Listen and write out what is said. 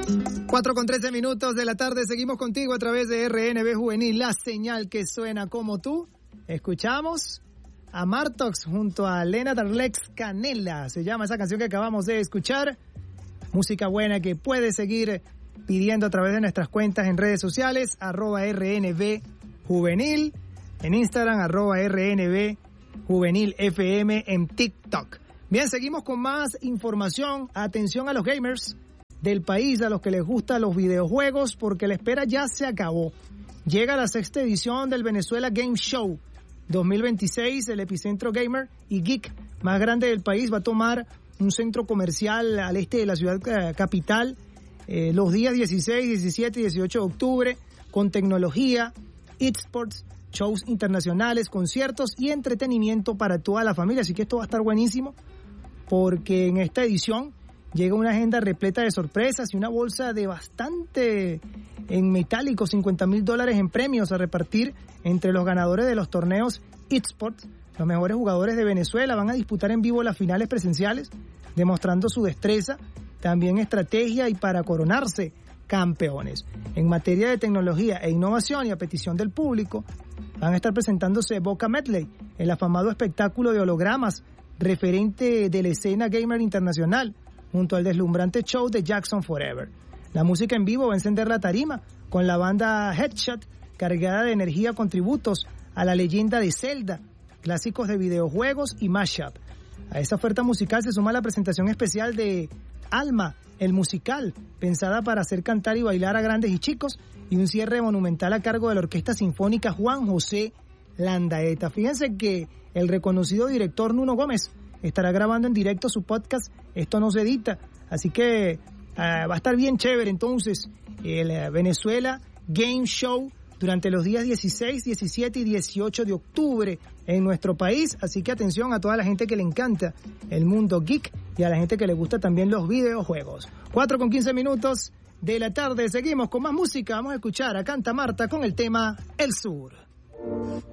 4:13 de la tarde, seguimos contigo a través de RNB Juvenil, la señal que suena como tú. Escuchamos a Martox junto a Lena Darlex, Canela, se llama esa canción que acabamos de escuchar. Música buena que puedes seguir pidiendo a través de nuestras cuentas en redes sociales, @RNB Juvenil, en Instagram, @RNB Juvenil FM, en TikTok. Bien, seguimos con más información. Atención a los gamers del país, a los que les gustan los videojuegos, porque la espera ya se acabó. Llega la 6ª edición del Venezuela Game Show 2026, el epicentro gamer y geek más grande del país. Va a tomar un centro comercial al este de la ciudad capital los días 16, 17 y 18 de octubre, con tecnología, eSports, shows internacionales, conciertos y entretenimiento para toda la familia. Así que esto va a estar buenísimo, porque en esta edición llega una agenda repleta de sorpresas y una bolsa de bastante en metálico, $50,000 en premios a repartir entre los ganadores de los torneos eSports. Los mejores jugadores de Venezuela van a disputar en vivo las finales presenciales, demostrando su destreza, también estrategia y para coronarse campeones. En materia de tecnología e innovación y a petición del público, van a estar presentándose Boca Medley, el afamado espectáculo de hologramas referente de la escena gamer internacional, junto al deslumbrante show de Jackson Forever. La música en vivo va a encender la tarima con la banda Headshot, cargada de energía con tributos a la leyenda de Zelda, clásicos de videojuegos y mashup. A esa oferta musical se suma la presentación especial de Alma, el musical, pensada para hacer cantar y bailar a grandes y chicos, y un cierre monumental a cargo de la Orquesta Sinfónica Juan José Landaeta. Fíjense que el reconocido director Nuno Gómez estará grabando en directo su podcast Esto no se edita, así que va a estar bien chévere entonces el Venezuela Game Show durante los días 16, 17 y 18 de octubre en nuestro país. Así que atención a toda la gente que le encanta el mundo geek y a la gente que le gusta también los videojuegos. 4:15 de la tarde, seguimos con más música. Vamos a escuchar a Canta Marta con el tema El Sur.